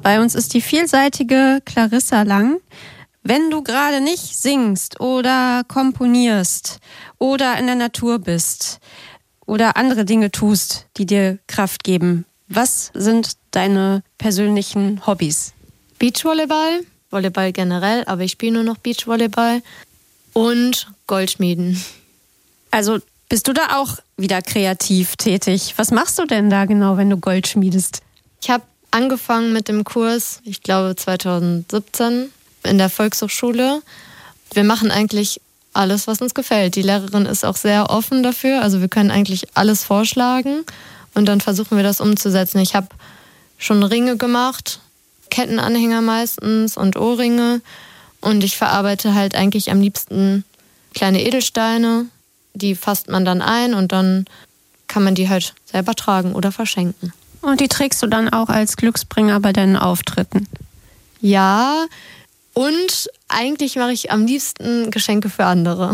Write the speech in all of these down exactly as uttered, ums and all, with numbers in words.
Bei uns ist die vielseitige Clarissa Lang. Wenn du gerade nicht singst oder komponierst oder in der Natur bist oder andere Dinge tust, die dir Kraft geben, was sind deine persönlichen Hobbys? Beachvolleyball, Volleyball generell, aber ich spiele nur noch Beachvolleyball und Goldschmieden. Also bist du da auch wieder kreativ tätig? Was machst du denn da genau, wenn du Gold schmiedest? Ich habe angefangen mit dem Kurs, ich glaube zwanzig siebzehn, in der Volkshochschule. Wir machen eigentlich alles, was uns gefällt. Die Lehrerin ist auch sehr offen dafür. Also wir können eigentlich alles vorschlagen und dann versuchen wir das umzusetzen. Ich habe schon Ringe gemacht, Kettenanhänger meistens und Ohrringe. Und ich verarbeite halt eigentlich am liebsten kleine Edelsteine. Die fasst man dann ein und dann kann man die halt selber tragen oder verschenken. Und die trägst du dann auch als Glücksbringer bei deinen Auftritten? Ja, und eigentlich mache ich am liebsten Geschenke für andere.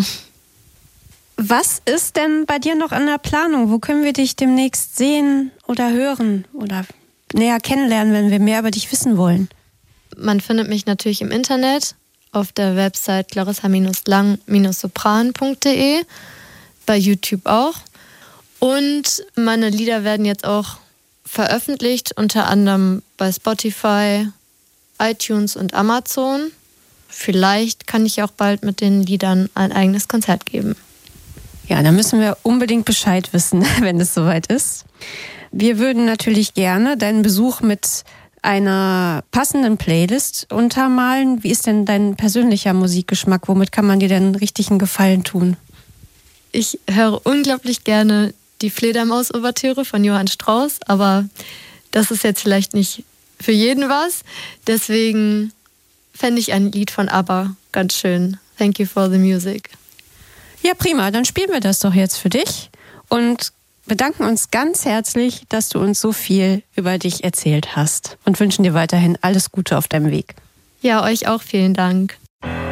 Was ist denn bei dir noch in der Planung? Wo können wir dich demnächst sehen oder hören oder näher kennenlernen, wenn wir mehr über dich wissen wollen? Man findet mich natürlich im Internet auf der Website clarissa lang sopran punkt de, bei YouTube auch. Und meine Lieder werden jetzt auch veröffentlicht, unter anderem bei Spotify, iTunes und Amazon. Vielleicht kann ich auch bald mit den Liedern ein eigenes Konzert geben. Ja, da müssen wir unbedingt Bescheid wissen, wenn es soweit ist. Wir würden natürlich gerne deinen Besuch mit einer passenden Playlist untermalen. Wie ist denn dein persönlicher Musikgeschmack? Womit kann man dir denn richtig einen Gefallen tun? Ich höre unglaublich gerne die Fledermaus-Ouvertüre von Johann Strauss, aber das ist jetzt vielleicht nicht für jeden was. Deswegen fände ich ein Lied von ABBA ganz schön. Thank you for the music. Ja, prima. Dann spielen wir das doch jetzt für dich und bedanken uns ganz herzlich, dass du uns so viel über dich erzählt hast und wünschen dir weiterhin alles Gute auf deinem Weg. Ja, euch auch vielen Dank.